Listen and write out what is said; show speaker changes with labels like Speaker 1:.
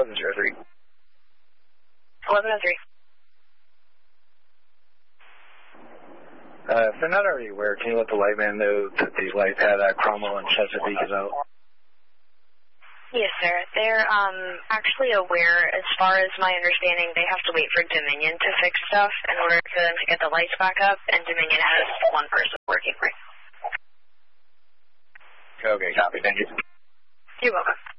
Speaker 1: 1103.
Speaker 2: 1103.
Speaker 1: If they're not already aware, can you let the lightman know that the light pad at Cromwell and Chesapeake is out?
Speaker 2: Yes, sir. They're actually aware. As far as my understanding, they have to wait for Dominion to fix stuff in order for them to get the lights back up, and Dominion has one person working right now.
Speaker 1: Okay, copy. Thank you.
Speaker 2: You're welcome.